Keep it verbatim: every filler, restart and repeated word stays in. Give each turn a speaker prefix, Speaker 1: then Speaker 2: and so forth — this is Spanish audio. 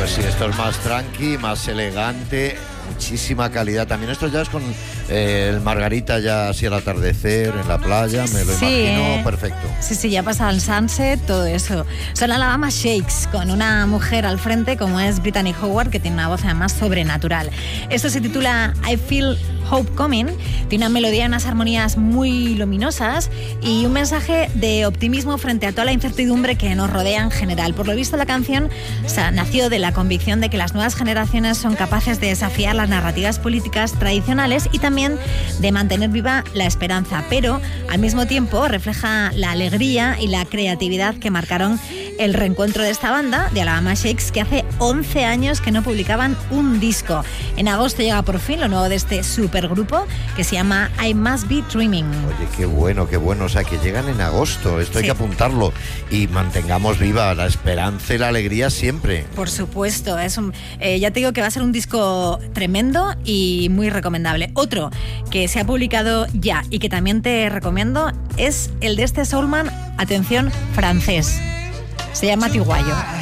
Speaker 1: Pues sí, esto es más tranqui, más elegante, muchísima calidad. También esto ya es con eh, el Margarita ya así al atardecer, en la playa, me lo
Speaker 2: sí,
Speaker 1: imagino perfecto.
Speaker 2: Sí, sí, ya pasa el sunset, todo eso. Son Alabama Shakes, con una mujer al frente como es Brittany Howard, que tiene una voz además sobrenatural. Esto se titula I Feel Hope Coming, tiene una melodía y unas armonías muy luminosas y un mensaje de optimismo frente a toda la incertidumbre que nos rodea en general. Por lo visto, la canción o sea, nació de la convicción de que las nuevas generaciones son capaces de desafiar las narrativas políticas tradicionales y también de mantener viva la esperanza, pero al mismo tiempo refleja la alegría y la creatividad que marcaron el reencuentro de esta banda, de Alabama Shakes, que hace once años que no publicaban un disco. En agosto llega por fin lo nuevo de este supergrupo que se llama I Must Be Dreaming.
Speaker 1: Oye, qué bueno, qué bueno. O sea, que llegan en agosto. Esto hay
Speaker 2: sí.
Speaker 1: que apuntarlo. Y mantengamos viva la esperanza y la alegría siempre.
Speaker 2: Por supuesto. Es un, eh, ya te digo que va a ser un disco tremendo y muy recomendable. Otro que se ha publicado ya y que también te recomiendo es el de este soulman, atención, francés. Se llama Tiguayo.